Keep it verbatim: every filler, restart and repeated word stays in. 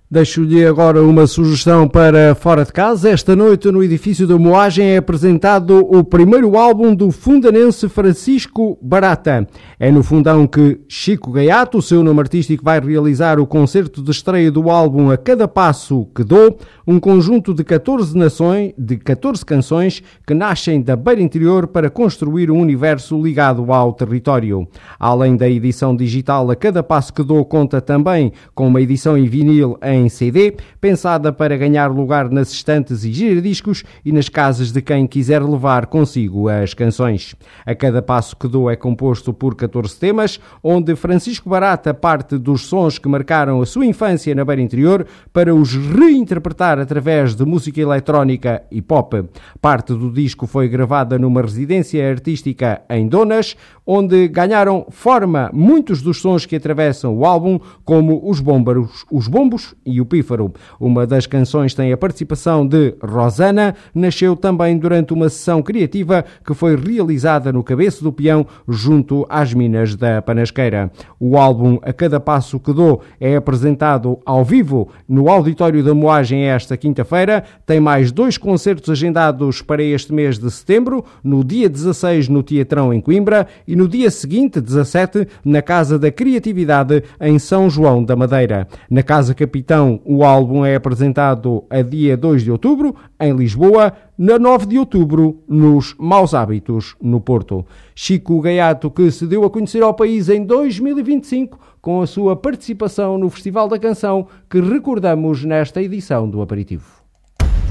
Deixo-lhe agora uma sugestão para fora de casa. Esta noite, no edifício da Moagem, é apresentado o primeiro álbum do fundanense Francisco Barata. É no fundão que Chico Gaiato, o seu nome artístico, vai realizar o concerto de estreia do álbum A Cada Passo que Dou, um conjunto de catorze, nações, de catorze canções que nascem da beira interior para construir um universo ligado ao território. Além da edição digital, A Cada Passo que Dou conta também com uma edição em vinil em em C D, pensada para ganhar lugar nas estantes e giradiscos e nas casas de quem quiser levar consigo as canções. A Cada Passo que Dou é composto por catorze temas, onde Francisco Barata parte dos sons que marcaram a sua infância na beira interior para os reinterpretar através de música eletrónica e pop. Parte do disco foi gravada numa residência artística em Donas, onde ganharam forma muitos dos sons que atravessam o álbum, como os bômbaros, os bombos e o pífaro. Uma das canções tem a participação de Rosana, nasceu também durante uma sessão criativa que foi realizada no Cabeço do Peão, junto às minas da Panasqueira. O álbum A Cada Passo que Dou é apresentado ao vivo no Auditório da Moagem esta quinta-feira. Tem mais dois concertos agendados para este mês de setembro, no dia dezasseis no Teatrão em Coimbra e no dia seguinte, dezassete, na Casa da Criatividade em São João da Madeira. Na Casa Capitão, o álbum é apresentado a dia dois de outubro, em Lisboa, na nove de outubro, nos Maus Hábitos, no Porto. Chico Gaiato, que se deu a conhecer ao país em dois mil e vinte e cinco, com a sua participação no Festival da Canção, que recordamos nesta edição do Aperitivo.